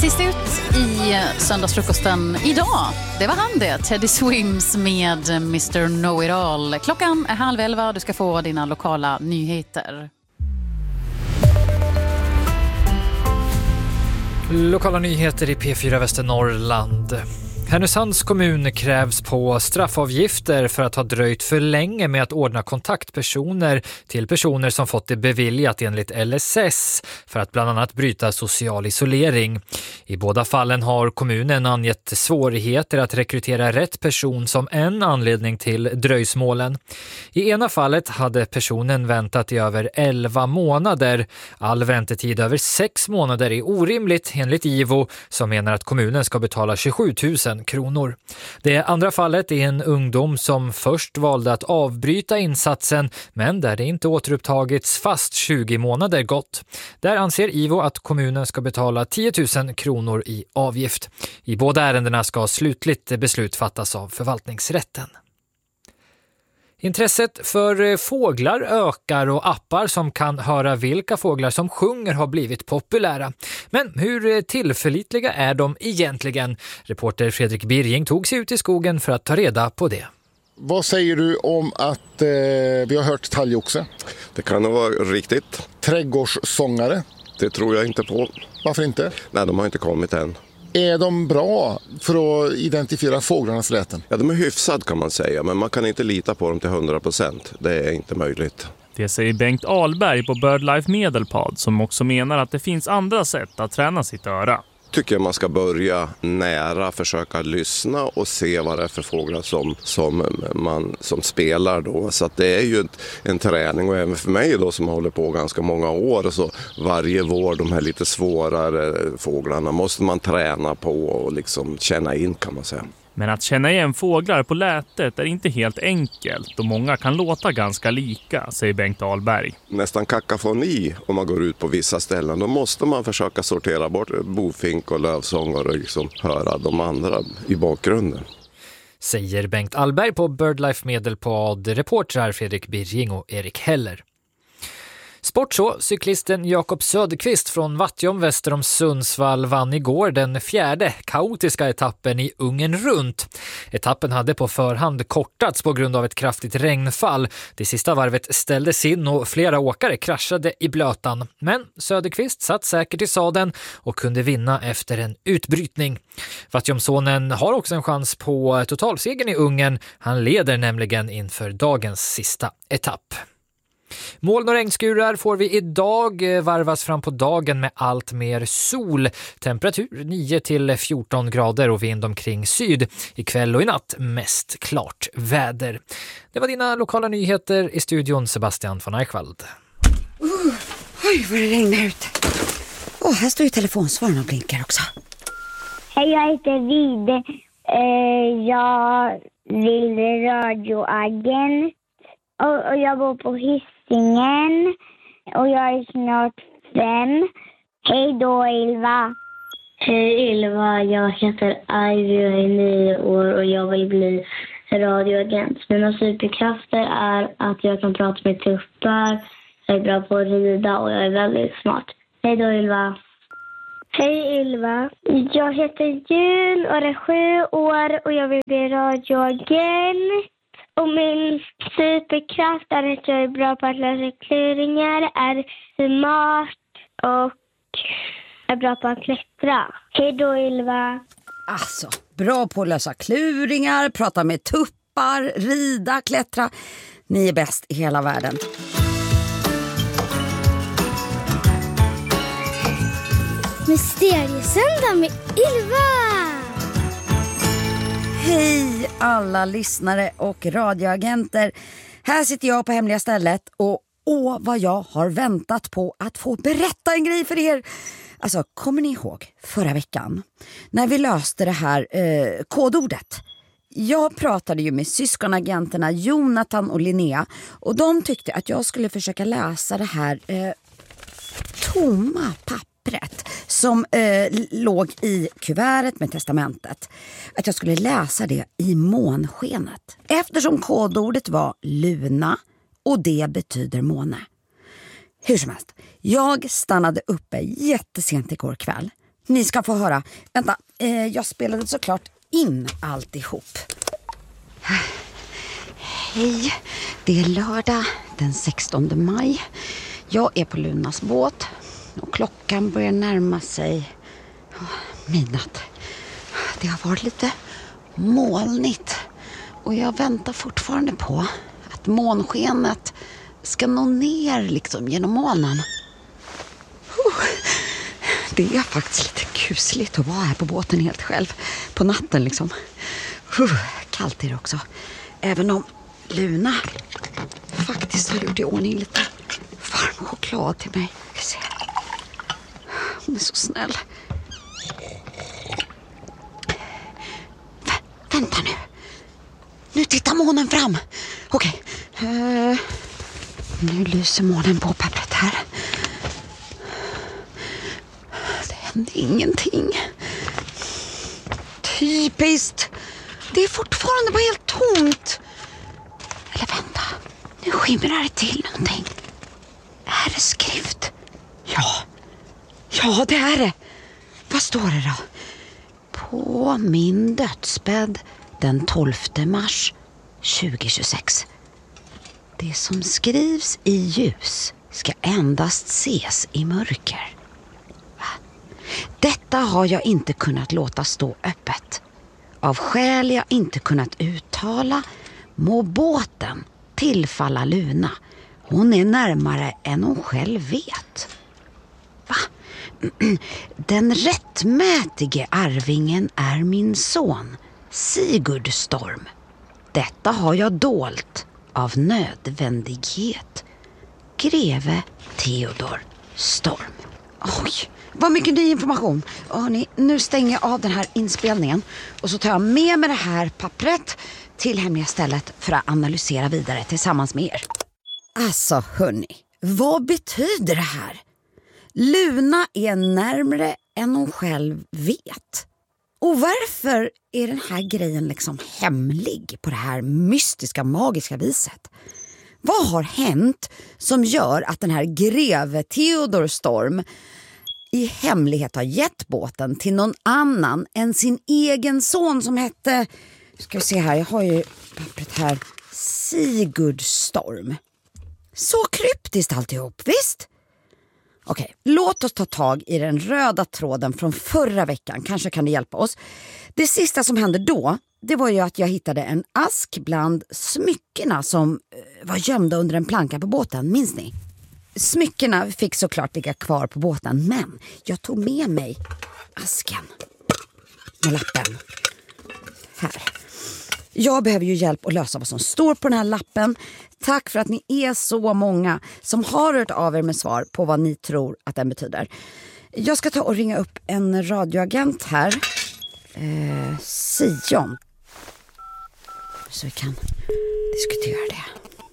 Sist ut i söndagsfrukosten idag, det var han det, Teddy Swims med Mr. Know-It-All. Klockan är 10:30 och du ska få dina lokala nyheter. Lokala nyheter i P4 Västernorrland. Härnösands kommun krävs på straffavgifter för att ha dröjt för länge med att ordna kontaktpersoner till personer som fått det beviljat enligt LSS för att bland annat bryta social isolering. I båda fallen har kommunen angett svårigheter att rekrytera rätt person som en anledning till dröjsmålen. I ena fallet hade personen väntat i över 11 månader. All väntetid över 6 månader är orimligt enligt IVO som menar att kommunen ska betala 27 000 kronor. Det andra fallet är en ungdom som först valde att avbryta insatsen men där det inte återupptagits fast 20 månader gått. Där anser IVO att kommunen ska betala 10 000 kronor i avgift. I båda ärendena ska slutligt beslut fattas av förvaltningsrätten. Intresset för fåglar ökar och appar som kan höra vilka fåglar som sjunger har blivit populära. Men hur tillförlitliga är de egentligen? Reporter Fredrik Birging tog sig ut i skogen för att ta reda på det. Vad säger du om att vi har hört talgoxe? Det kan nog vara riktigt. Trädgårdssångare? Det tror jag inte på. Varför inte? Nej, de har inte kommit än. Är de bra för att identifiera fåglarnas läten? Ja, de är hyfsad kan man säga, men man kan inte lita på dem till 100%. Det är inte möjligt. Det säger Bengt Ahlberg på BirdLife Medelpad som också menar att det finns andra sätt att träna sitt öra. Tycker jag man ska börja nära, försöka lyssna och se vad det är för fåglar som spelar då. Så att det är ju en träning, och även för mig då som håller på ganska många år, så varje vår de här lite svårare fåglarna måste man träna på och liksom känna in, kan man säga. Men att känna igen fåglar på lätet är inte helt enkelt och många kan låta ganska lika, säger Bengt Ahlberg. Nästan kakafoni om man går ut på vissa ställen. Då måste man försöka sortera bort bofink och lövsång och liksom höra de andra i bakgrunden. Säger Bengt Ahlberg på BirdLife Medelpad, reportrar Fredrik Birging och Erik Heller. Sport så, cyklisten Jakob Söderqvist från Vattjom väster om Sundsvall vann igår den 4:e kaotiska etappen i Ungern runt. Etappen hade på förhand kortats på grund av ett kraftigt regnfall. Det sista varvet ställdes in och flera åkare kraschade i blötan. Men Söderqvist satt säkert i sadeln och kunde vinna efter en utbrytning. Vattjomsonen har också en chans på totalsegern i Ungern. Han leder nämligen inför dagens sista etapp. Moln och regnskurar får vi idag, varvas fram på dagen med allt mer sol. Temperatur 9-14 grader och vind omkring syd. Ikväll och i natt mest klart väder. Det var dina lokala nyheter, i studion Sebastian von Eichwald. Oj, vad det regnar ut. Här står ju telefonsvararen och blinkar också. Hej, jag heter Vide. Jag vill radioagent. Och jag bor på Hisingen. Och jag är snart 5. Hej då, Ylva. Hej Ylva, jag heter Ivy och är 9 år och jag vill bli radioagent. Mina superkrafter är att jag kan prata med tuppar, jag är bra på att rida och jag är väldigt smart. Hej då, Ylva. Hej Ylva, jag heter Jun och är 7 år och jag vill bli radioagent. Och min superkraft är att jag är bra på att lösa kluringar, är smart och är bra på att klättra. Hej då, Ylva. Alltså, bra på att lösa kluringar, prata med tuppar, rida, klättra. Ni är bäst i hela världen. Mysteriesöndag med Ylva. Hej alla lyssnare och radioagenter. Här sitter jag på hemliga stället och vad jag har väntat på att få berätta en grej för er. Alltså, kommer ni ihåg förra veckan när vi löste det här kodordet? Jag pratade ju med syskonagenterna Jonathan och Linnea och de tyckte att jag skulle försöka läsa det här tomma pappret som låg i kuvertet med testamentet. Att jag skulle läsa det i månskenet. Eftersom kodordet var Luna och det betyder måne. Hur som helst, jag stannade uppe jättesent igår kväll. Ni ska få höra. Vänta, jag spelade såklart in alltihop. Hej, det är lördag den 16 maj. Jag är på Lunas båt och klockan börjar närma sig midnatt. Det har varit lite molnigt och jag väntar fortfarande på att månskenet ska nå ner liksom genom molnen. Det är faktiskt lite kusligt att vara här på båten helt själv på natten liksom. Kallt är det också. Även om Luna faktiskt har gjort i ordning lite varm choklad till mig. Hon är så snäll. Vänta nu. Nu tittar månen fram. Okej. Nu lyser månen på pappret här. Det händer ingenting. Typiskt. Det är fortfarande bara helt tomt. Eller vänta. Nu skimrar det till någonting. Är det skrift? Ja, det är det. Vad står det då? På min dödsbädd den 12 mars 2026. Det som skrivs i ljus ska endast ses i mörker. Va? Detta har jag inte kunnat låta stå öppet. Av skäl jag inte kunnat uttala må båten tillfalla Luna. Hon är närmare än hon själv vet. Va? Den rättmätige arvingen är min son, Sigurd Storm. Detta har jag dolt av nödvändighet. Greve Theodor Storm. Oj, vad mycket ny information. Hörrni, nu stänger jag av den här inspelningen och så tar jag med mig det här pappret till hemliga stället för att analysera vidare tillsammans med er. Alltså hörni, vad betyder det här? Luna är närmare än hon själv vet. Och varför är den här grejen liksom hemlig på det här mystiska, magiska viset? Vad har hänt som gör att den här greve Theodor Storm i hemlighet har gett båten till någon annan än sin egen son som hette, ska vi se här, jag har ju pappret här, Sigurd Storm. Så kryptiskt alltihop, visst? Okej, låt oss ta tag i den röda tråden från förra veckan. Kanske kan det hjälpa oss. Det sista som hände då, det var ju att jag hittade en ask bland smyckena som var gömda under en planka på båten. Minns ni? Smyckena fick såklart ligga kvar på båten, men jag tog med mig asken med lappen. Här. Jag behöver ju hjälp att lösa vad som står på den här lappen. Tack för att ni är så många som har hört av er med svar på vad ni tror att den betyder. Jag ska ta och ringa upp en radioagent här. Sion. Så vi kan diskutera det.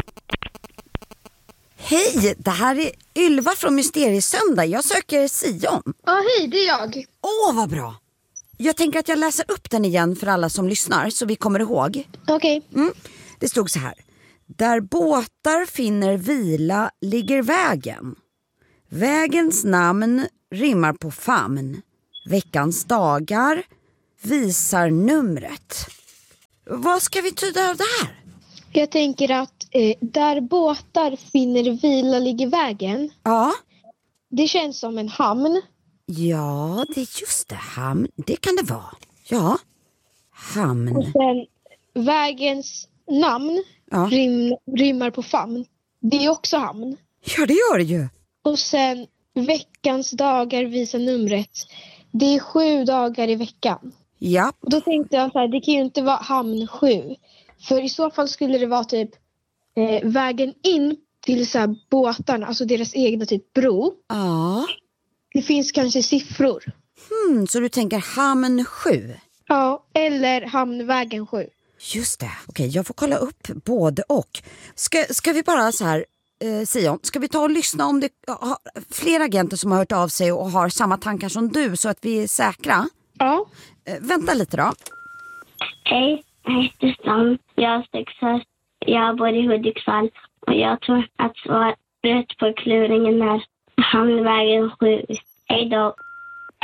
Hej, det här är Ylva från Mysteriesöndag. Jag söker Sion. Ja, hej, det är jag. Åh, vad bra. Jag tänker att jag läser upp den igen för alla som lyssnar så vi kommer ihåg. Okej. Det stod så här. Där båtar finner vila ligger vägen. Vägens namn rimmar på famn. Veckans dagar visar numret. Vad ska vi tyda av det här? Jag tänker att där båtar finner vila ligger vägen. Ja. Det känns som en hamn. Ja, det är just det. Hamn, det kan det vara. Ja, hamn. Och sen vägens namn rimmar på famn. Det är också hamn. Ja, det gör det ju. Och sen veckans dagar visar numret. Det är 7 dagar i veckan. Ja. Och då tänkte jag så här, det kan ju inte vara hamn 7. För i så fall skulle det vara typ vägen in till så här båtarna, alltså deras egna typ bro. Ja. Det finns kanske siffror. Så du tänker hamn 7? Ja, eller hamnvägen 7. Just det. Okej, jag får kolla upp både och. Ska vi bara så här, Sion, ska vi ta och lyssna om det flera agenter som har hört av sig och har samma tankar som du så att vi är säkra? Ja. Vänta lite då. Hej, jag heter Stan. Jag är 6 år. Jag bor i Hudiksvall och jag tror att svaret på kluringen är hamnvägen 7. Hej då.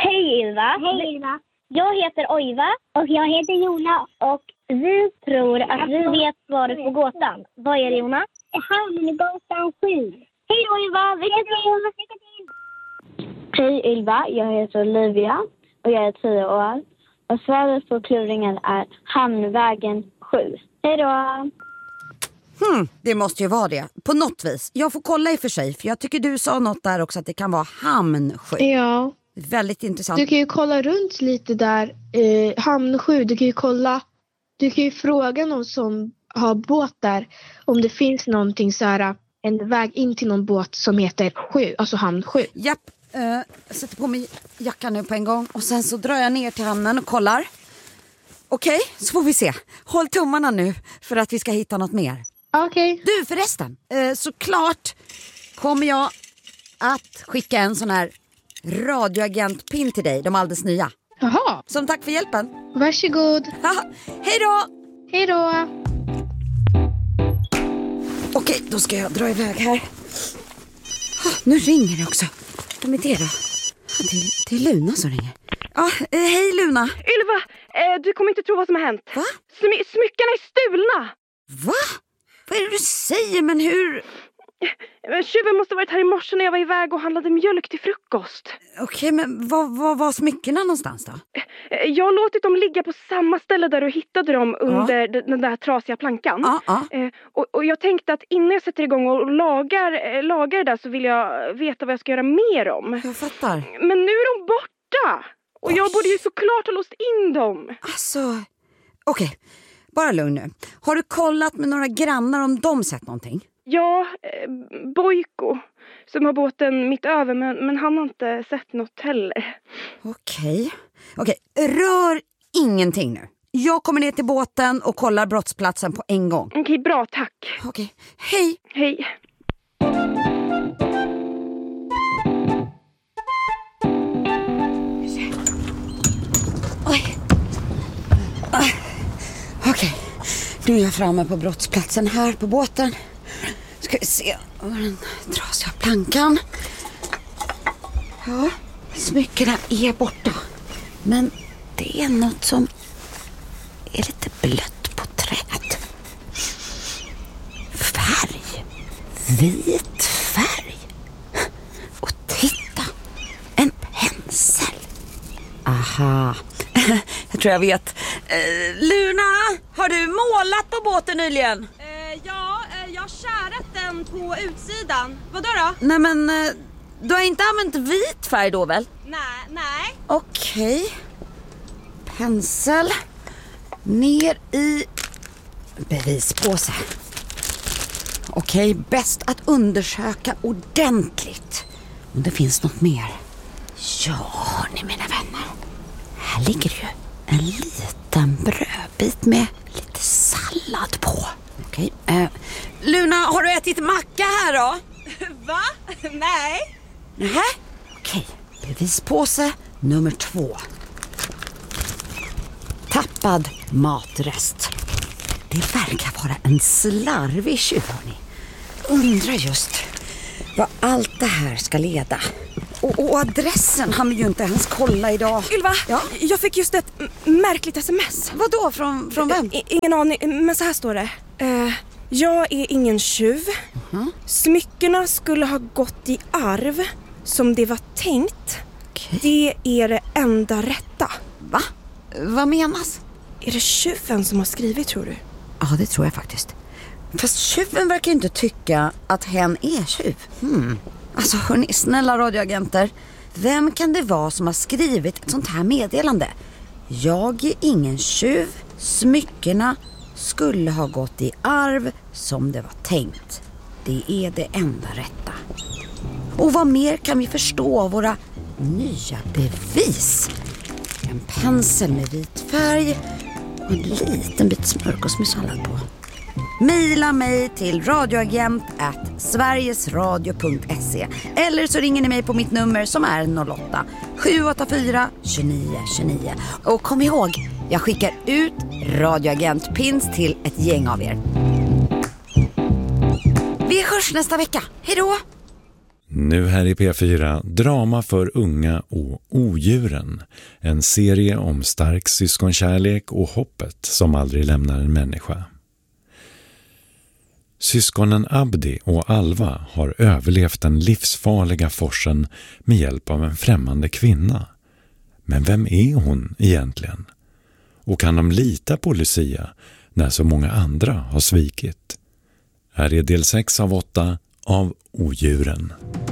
Hej Ylva. Hej Ylva. Jag heter Ojva. Och jag heter Jona. Och vi tror att vi vet svaret på gåtan. Vad är det, Jona? Hamngatan 7. Hej Ojva, lycka till! Hej Ylva, jag heter Olivia och jag är 10 år. Och svaret på kluringen är Hamnvägen 7. Hej då! Det måste ju vara det, på något vis. Jag får kolla i för sig, för jag tycker du sa något där också att det kan vara Hamnsjö. Ja. Väldigt intressant. Du kan ju kolla runt lite där, Hamnsjö. Du kan ju fråga någon som har båt där om det finns någonting så här, en väg in till någon båt som heter Sjö, alltså Hamnsjö. Japp, jag sätter på mig jackan nu på en gång och sen så drar jag ner till hamnen och kollar. Okej, så får vi se. Håll tummarna nu för att vi ska hitta något mer. Okej. Du förresten, såklart kommer jag att skicka en sån här radioagentpin till dig, de alldeles nya. Jaha. Som tack för hjälpen. Varsågod. Hej då! Hej då! Okej, då ska jag dra iväg här. Nu ringer det också. Vem är det då? Det är Luna som ringer. Ja, hej Luna. Ylva, du kommer inte tro vad som har hänt. Va? Smyckarna är stulna. Va? Vad är det du säger? Men hur? Tjuven måste ha varit här i morse när jag var iväg och handlade mjölk till frukost. Okej, men var var smyckorna någonstans då? Jag har låtit dem ligga på samma ställe där du hittade dem under den där trasiga plankan. Och jag tänkte att innan jag sätter igång och lagar det där så vill jag veta vad jag ska göra mer om. Jag fattar. Men nu är de borta. Och jag borde ju såklart ha låst in dem. Alltså, okej. Bara lugn nu. Har du kollat med några grannar om de sett någonting? Ja, Bojko som har båten mitt över, men han har inte sett något heller. Okej, rör ingenting nu. Jag kommer ner till båten och kollar brottsplatsen på en gång. Okej, bra, tack. Okej, hej. Hej. Okej, nu är jag framme på brottsplatsen här på båten. Ska vi se var den trasiga plankan. Ja, smyckena är borta. Men det är något som är lite blött på träd. Färg. Vit färg. Och titta, en pensel. Aha, jag tror jag vet. Luna, har du målat på båten nyligen? Jag har kärat den på utsidan. Vadå då? Nej men, du har inte använt vit färg då väl? Nej. Okej. Pensel. Ner i bevispåse. Okej, bäst att undersöka ordentligt om det finns något mer. Ja, hörni mina vänner. Här ligger ju en liten brödbit med lite sallad på. Okej. Luna, har du ätit macka här då? Va? Nej. Nähä? Okej. Bevispåse nummer 2. Tappad matrest. Det verkar vara en slarvig tjuv, hörni. Undrar just vad allt det här ska leda. Och adressen hann vi ju inte ens kolla idag. Ylva, jag fick just ett märkligt sms. Vadå? Från vem? Ingen aning, men så här står det. Jag är ingen tjuv. Smyckerna skulle ha gått i arv som det var tänkt. Det är det enda rätta. Va? Vad menas? Är det tjuven som har skrivit, tror du? Ja, det tror jag faktiskt. Fast tjuven verkar inte tycka att hen är tjuv. Alltså hörni, snälla radioagenter. Vem kan det vara som har skrivit ett sånt här meddelande? Jag är ingen tjuv. Smyckerna skulle ha gått i arv som det var tänkt. Det är det enda rätta. Och vad mer kan vi förstå av våra nya bevis? En pensel med vit färg och en liten bit smörgås med sallad på. Maila mig till radioagent@sverigesradio.se eller så ringer ni mig på mitt nummer som är 08 784 29 29. Och kom ihåg, jag skickar ut radioagentpins till ett gäng av er. Vi hörs nästa vecka. Hej då! Nu här i P4, drama för unga och odjuren. En serie om stark syskonkärlek och hoppet som aldrig lämnar en människa. Syskonen Abdi och Alva har överlevt den livsfarliga forsen med hjälp av en främmande kvinna. Men vem är hon egentligen? Och kan de lita på Lucia när så många andra har svikit? Här är del 6 av 8 av Odjuren.